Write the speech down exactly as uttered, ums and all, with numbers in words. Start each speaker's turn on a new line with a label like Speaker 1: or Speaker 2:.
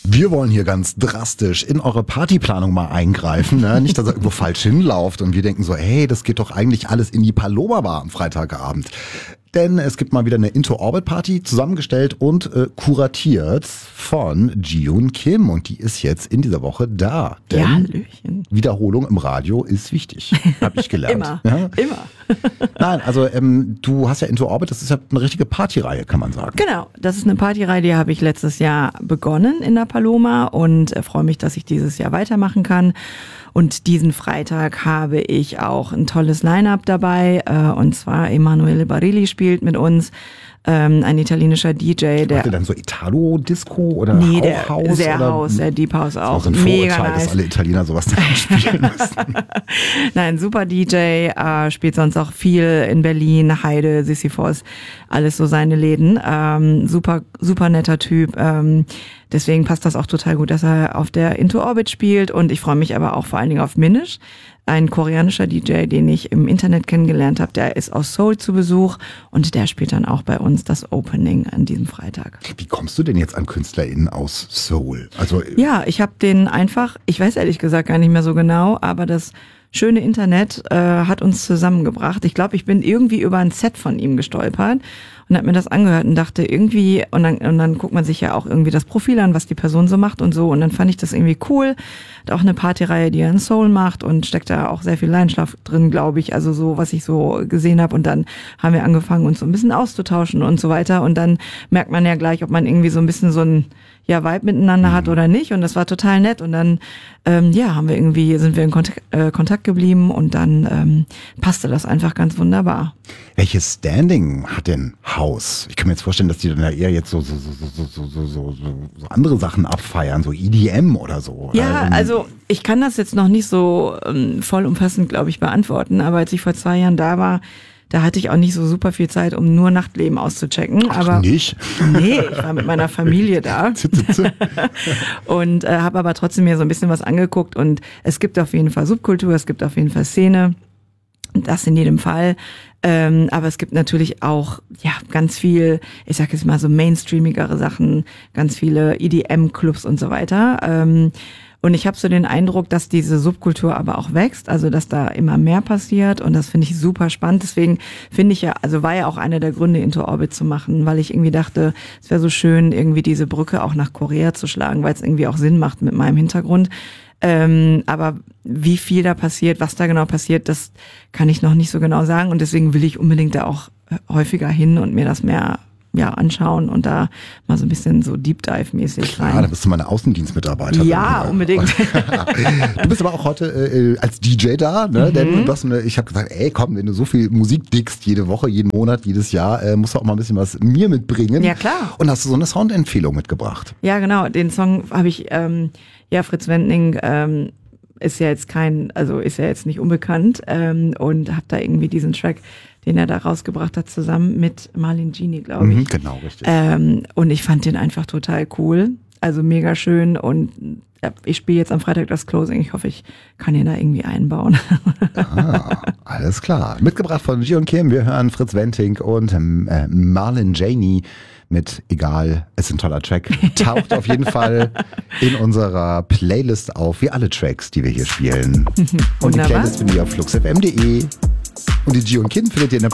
Speaker 1: Wir wollen hier ganz drastisch in eure Partyplanung mal eingreifen. Ne? Nicht, dass ihr irgendwo falsch hinlauft und wir denken so, hey, das geht doch eigentlich alles in die Paloma Bar am Freitagabend. Denn es gibt mal wieder eine Into-Orbit-Party, zusammengestellt und äh, kuratiert von Ji-Yoon Kim. Und die ist jetzt in dieser Woche da. Denn
Speaker 2: ja, Hallöchen.
Speaker 1: Wiederholung im Radio ist wichtig, habe ich gelernt.
Speaker 2: Immer,
Speaker 1: ja?
Speaker 2: immer.
Speaker 1: Nein, also ähm, du hast ja Into-Orbit, das ist ja eine richtige Partyreihe, kann man sagen.
Speaker 2: Genau, das ist eine Partyreihe, die habe ich letztes Jahr begonnen in der Paloma und äh, freue mich, dass ich dieses Jahr weitermachen kann. Und diesen Freitag habe ich auch ein tolles Line-Up dabei, äh, und zwar Emanuele Barilli spielt mit uns, ähm, ein italienischer D J. Der
Speaker 1: Macht ihr dann so Italo-Disco oder
Speaker 2: nee,
Speaker 1: der,
Speaker 2: House? Sehr
Speaker 1: oder?
Speaker 2: House, sehr Deep House auch.
Speaker 1: Das ist auch so ein
Speaker 2: Mega
Speaker 1: Vorurteil,
Speaker 2: nice.
Speaker 1: dass alle Italiener sowas dann spielen müssen.
Speaker 2: Nein, super D J, äh, spielt sonst auch viel in Berlin, Heide, Sisyphos, alles so seine Läden. Ähm, super, super netter Typ. Ähm, deswegen passt das auch total gut, dass er auf der Into Orbit spielt. Und ich freue mich aber auch vor allen Dingen auf Minish, ein koreanischer D J, den ich im Internet kennengelernt habe. Der ist aus Seoul zu Besuch und der spielt dann auch bei uns das Opening an diesem Freitag.
Speaker 1: Wie kommst du denn jetzt an KünstlerInnen aus Seoul? Also
Speaker 2: Ja, ich habe den einfach, ich weiß ehrlich gesagt gar nicht mehr so genau, aber das schöne Internet äh, hat uns zusammengebracht. Ich glaube, ich bin irgendwie über ein Set von ihm gestolpert und habe mir das angehört und dachte irgendwie, und dann, und dann guckt man sich ja auch irgendwie das Profil an, was die Person so macht und so. Und dann fand ich das irgendwie cool. Hat auch eine Partyreihe, die er in Soul macht und steckt da auch sehr viel Leidenschaft drin, glaube ich. Also so, was ich so gesehen habe. Und dann haben wir angefangen, uns so ein bisschen auszutauschen und so weiter. Und dann merkt man ja gleich, ob man irgendwie so ein bisschen so ein ja, Vibe miteinander hat oder nicht. Und das war total nett. Und dann, ähm, ja, haben wir irgendwie, sind wir in Kontakt, äh, Kontakt geblieben und dann ähm, passte das einfach ganz wunderbar.
Speaker 1: welches Standing hat denn House? Ich kann mir jetzt vorstellen, dass die dann ja eher jetzt so, so, so, so, so, so, so, so andere Sachen abfeiern, so E D M oder so.
Speaker 2: Ja,
Speaker 1: ähm,
Speaker 2: also ich kann das jetzt noch nicht so ähm, vollumfassend, glaube ich, beantworten. Aber als ich vor zwei Jahren da war, da hatte ich auch nicht so super viel Zeit, um nur Nachtleben auszuchecken.
Speaker 1: Ach,
Speaker 2: aber
Speaker 1: nicht?
Speaker 2: Nee, ich war mit meiner Familie da und äh, habe aber trotzdem mir so ein bisschen was angeguckt. Und es gibt auf jeden Fall Subkultur, es gibt auf jeden Fall Szene. Das in jedem Fall. Ähm, aber es gibt natürlich auch ja ganz viel, ich sag jetzt mal so mainstreamigere Sachen, ganz viele E D M-Clubs und so weiter. Ähm, Und ich habe so den Eindruck, dass diese Subkultur aber auch wächst, also dass da immer mehr passiert und das finde ich super spannend. Deswegen finde ich ja, also war ja auch einer der Gründe, Into Orbit zu machen, weil ich irgendwie dachte, es wäre so schön, irgendwie diese Brücke auch nach Korea zu schlagen, weil es irgendwie auch Sinn macht mit meinem Hintergrund. Ähm, aber wie viel da passiert, was da genau passiert, das kann ich noch nicht so genau sagen und deswegen will ich unbedingt da auch häufiger hin und mir das mehr ja anschauen und da mal so ein bisschen so Deep Dive mäßig rein.
Speaker 1: Ja, da bist du meine Außendienstmitarbeiterin.
Speaker 2: Ja, unbedingt.
Speaker 1: Du bist aber auch heute äh, als D J da, ne?
Speaker 2: Mhm.
Speaker 1: Denn du hast eine, ich habe gesagt, ey, komm, wenn du so viel Musik dickst, jede Woche, jeden Monat, jedes Jahr, äh, musst du auch mal ein bisschen was mir mitbringen.
Speaker 2: Ja, klar.
Speaker 1: Und hast du so eine Soundempfehlung mitgebracht?
Speaker 2: Ja, genau. Den Song habe ich, ähm, ja, Fritz Wendling ähm, ist ja jetzt kein, also ist ja jetzt nicht unbekannt ähm, und habe da irgendwie diesen Track, den er da rausgebracht hat, zusammen mit Marlene Genie, glaube ich.
Speaker 1: Mhm, genau, richtig.
Speaker 2: Ähm, und ich fand den einfach total cool. Also mega schön und ja, ich spiele jetzt am Freitag das Closing. Ich hoffe, ich kann ihn da irgendwie einbauen.
Speaker 1: Ah, alles klar. Mitgebracht von Ji-Yoon Kim. Wir hören Fritz Wendling und ähm, äh, Marlene Genie mit Egal, ist ein toller Track. Taucht auf jeden Fall in unserer Playlist auf, wie alle Tracks, die wir hier spielen. Und die
Speaker 2: Wunderbar.
Speaker 1: Playlist findet ihr auf fluxfm punkt de. Und die Ji-Yoon Kim findet ihr in der